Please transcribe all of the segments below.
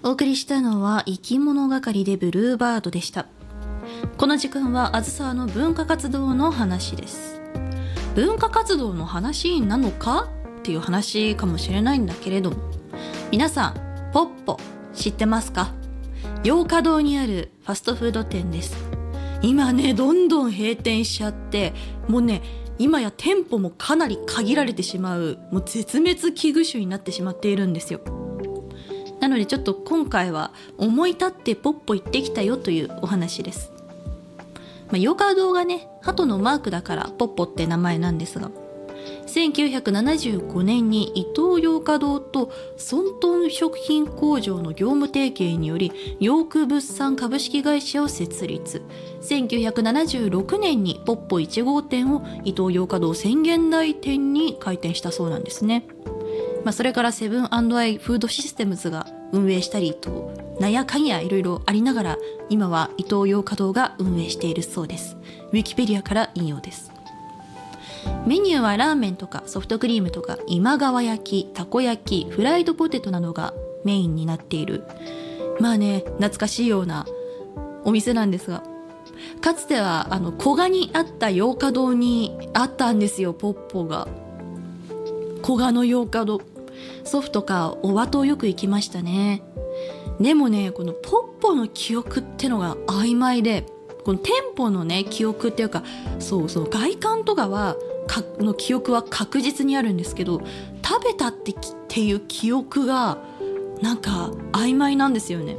お送りしたのは生き物係でブルーバードでした。この時間はあずさわの文化活動の話です。文化活動の話なのかっていう話かもしれないんだけれども、皆さんポッポ知ってますか？洋華堂にあるファストフード店です。今ねどんどん閉店しちゃって、もうね今や店舗もかなり限られてしまう、もう絶滅危惧種になってしまっているんですよ。なのでちょっと今回は思い立ってポッポ行ってきたよというお話です。洋華堂がね鳩のマークだからポッポって名前なんですが、1975年にイトーヨーカドーと孫東食品工場の業務提携によりヨーク物産株式会社を設立。1976年にポッポ1号店をイトーヨーカドー浅間台店に開店したそうなんですね。それからセブン&アイフードシステムズが運営したりと、なんやかんやいろいろありながら今はイトーヨーカドーが運営しているそうです。ウィキペディアから引用です。メニューはラーメンとかソフトクリームとか今川焼き、たこ焼き、フライドポテトなどがメインになっている、懐かしいようなお店なんですが、かつては古賀にあった洋華堂にあったんですよ、ポッポが。古賀の洋華堂、祖父とかおばとよく行きましたね。でもねこのポッポの記憶ってのが曖昧で、この店舗のね記憶っていうか、そう外観とかはの記憶は確実にあるんですけど、食べたっていう記憶がなんか曖昧なんですよね。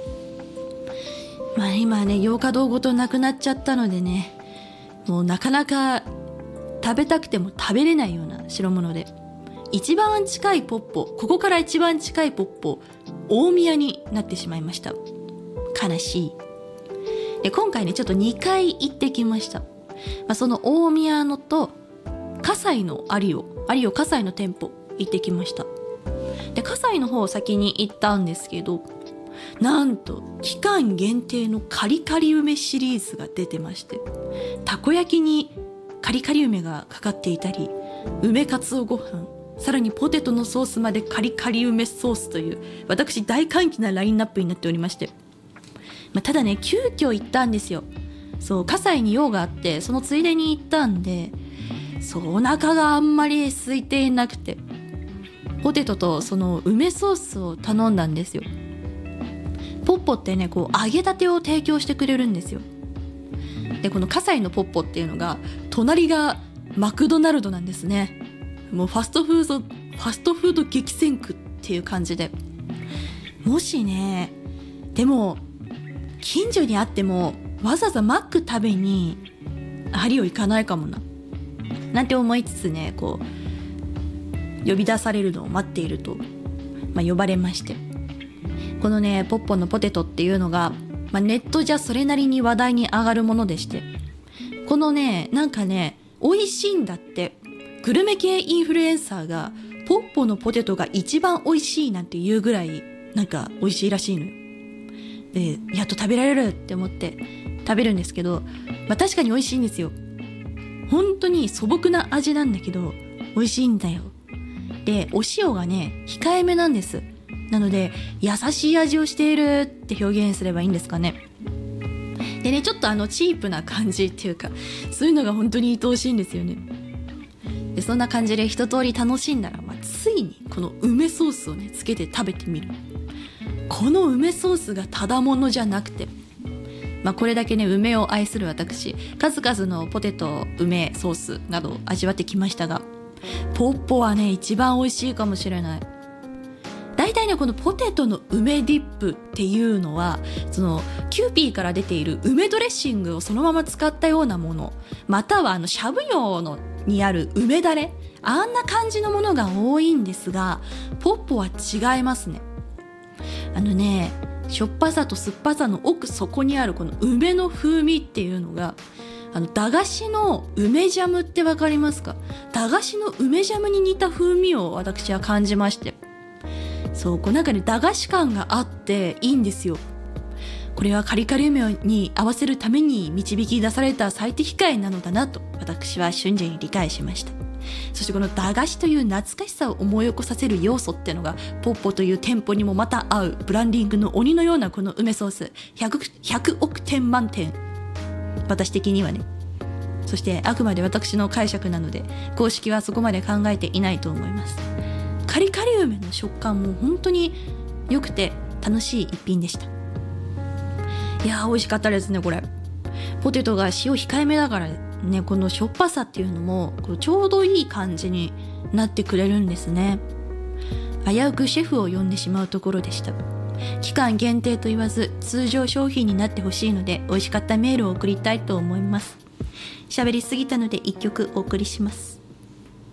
今ね洋華堂ごとなくなっちゃったのでね、もうなかなか食べたくても食べれないような代物で、一番近いポッポ、ここから一番近いポッポ、大宮になってしまいました。悲しい。で今回ねちょっと2回行ってきました。その大宮のと葛西のアリオ葛西の店舗行ってきました。で葛西の方を先に行ったんですけど、なんと期間限定のカリカリ梅シリーズが出てまして、たこ焼きにカリカリ梅がかかっていたり、梅かつおご飯、さらにポテトのソースまでカリカリ梅ソースという、私大歓喜なラインナップになっておりまして、ただね急遽行ったんですよ。葛西に用があって、そのついでに行ったんで、お腹があんまり空いていなくて、ポテトとその梅ソースを頼んだんですよ。ポッポってね揚げたてを提供してくれるんですよ。でこの葛西のポッポっていうのが隣がマクドナルドなんですね。もうファストフード激戦区っていう感じで、もしねでも近所にあってもわざわざマック食べにアリオ行かないかもななんて思いつつね、呼び出されるのを待っていると、呼ばれまして、このねポッポのポテトっていうのが、ネットじゃそれなりに話題に上がるものでして、このねなんかね美味しいんだって、グルメ系インフルエンサーがポッポのポテトが一番美味しいなんて言うぐらいなんか美味しいらしいのよ。でやっと食べられるって思って食べるんですけど、確かに美味しいんですよ。本当に素朴な味なんだけど美味しいんだよ。でお塩がね控えめなんです。なので優しい味をしているって表現すればいいんですかね。でねちょっとチープな感じっていうか、そういうのが本当に愛おしいんですよね。でそんな感じで一通り楽しんだら、ついにこの梅ソースをねつけて食べてみる。この梅ソースがただものじゃなくて、これだけね梅を愛する私、数々のポテト梅ソースなどを味わってきましたが、ポッポはね一番美味しいかもしれない。だいたいねこのポテトの梅ディップっていうのは、そのキューピーから出ている梅ドレッシングをそのまま使ったようなもの、またはしゃぶ葉にある梅だれ、あんな感じのものが多いんですが、ポッポは違いますね。しょっぱさと酸っぱさの奥底にあるこの梅の風味っていうのが、駄菓子の梅ジャムってわかりますか？駄菓子の梅ジャムに似た風味を私は感じまして、なんかね駄菓子感があっていいんですよ。これはカリカリ梅に合わせるために導き出された最適解なのだなと私は瞬時に理解しました。 そしてこの駄菓子という懐かしさを思い起こさせる要素っていうのがポッポという店舗にもまた合うブランディングの鬼のようなこの梅ソース 100億点満点、私的にはね。そしてあくまで私の解釈なので公式はそこまで考えていないと思います。カリカリ梅の食感も本当に良くて楽しい一品でした。いやー美味しかったですね。これポテトが塩控えめだからね、このしょっぱさっていうのもこうちょうどいい感じになってくれるんですね。危うくシェフを呼んでしまうところでした。期間限定と言わず通常商品になってほしいので美味しかったメールを送りたいと思います。喋りすぎたので1曲お送りします。